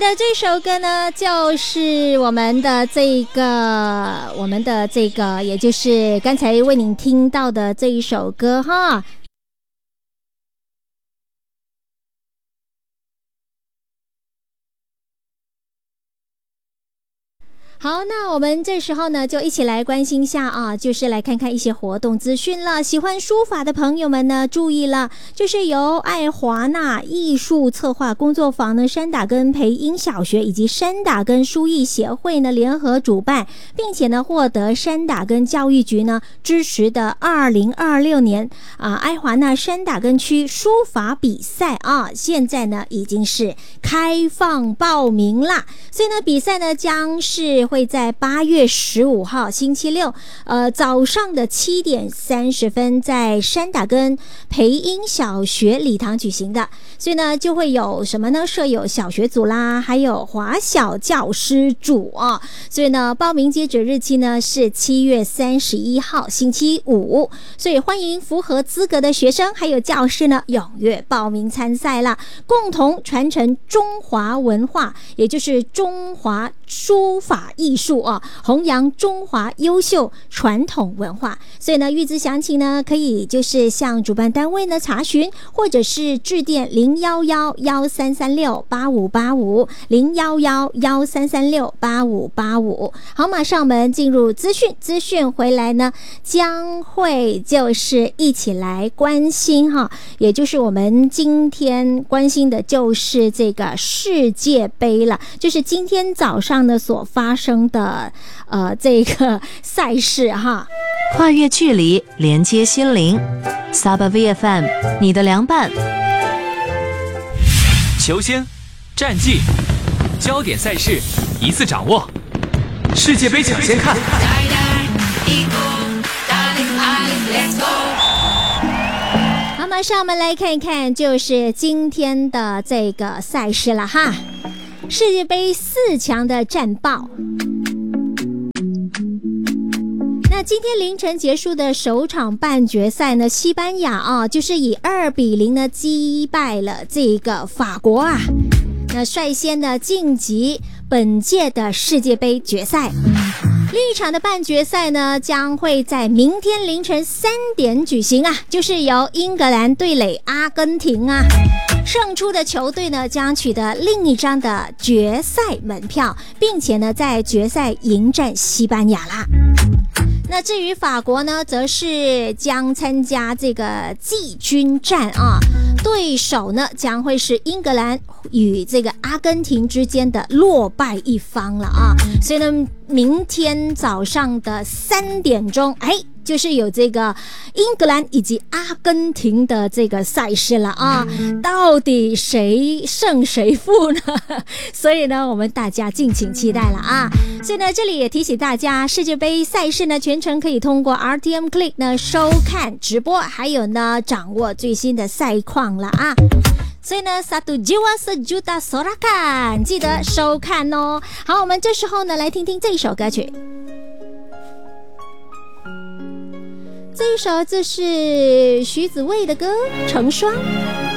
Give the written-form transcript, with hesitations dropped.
的这首歌呢，就是我们的这个，也就是刚才为您听到的这一首歌哈。好，那我们这时候呢，就一起来关心一下啊，就是来看看一些活动资讯了。喜欢书法的朋友们呢，注意了，就是由爱华纳艺术策划工作坊呢，山打根培英小学以及山打根书艺协会呢联合主办，并且呢获得山打根教育局呢支持的2026年爱华纳山打根区书法比赛啊，现在呢已经是开放报名啦，所以呢比赛呢将是会在8月15号星期六早上的7点30分在山打根培英小学礼堂举行的，所以呢就会有什么呢，设有小学组啦，还有华小教师组啊，所以呢报名截止日期呢是7月31号星期五，所以欢迎符合资格的学生还有教师呢踊跃报名参赛啦，共同传承中华文化，也就是中华书法艺术啊，弘扬中华优秀传统文化。所以呢预知详情呢可以就是向主办单位呢查询，或者是致电01113368585 01113368585。好，马上我们进入资讯回来呢将会就是一起来关心哈，也就是我们今天关心的就是这个世界杯了，就是今天早上呢所发生的这个赛事哈。 跨越距离，连接心灵 Saba VFM 你的凉拌。 球星、战绩、焦点赛事一次掌握，世界杯抢先看。 好，马上我们来看一看就是今天的这个赛事了哈，世界杯4强的战报。那今天凌晨结束的首场半决赛呢，西班牙就是以2-0呢击败了这个法国啊，那率先的晋级本届的世界杯决赛。另一场的半决赛呢，将会在明天凌晨3点举行啊，就是由英格兰对垒阿根廷啊。胜出的球队呢，将取得另一张的决赛门票，并且呢，在决赛迎战西班牙啦。那至于法国呢，则是将参加这个季军战啊，对手呢将会是英格兰与这个阿根廷之间的落败一方了啊。所以呢，明天早上的3点钟，就是有这个英格兰以及阿根廷的这个赛事了啊，到底谁胜谁负呢？所以呢，我们大家敬请期待了啊。所以呢，这里也提醒大家，世界杯赛事呢全程可以通过 RTM Click 呢收看直播，还有呢掌握最新的赛况了啊。所以呢 Satu Jiwa Sejuta Sorakan 记得收看哦。好，我们这时候呢来听听这一首歌曲。这一首这是徐子未的歌《成双》。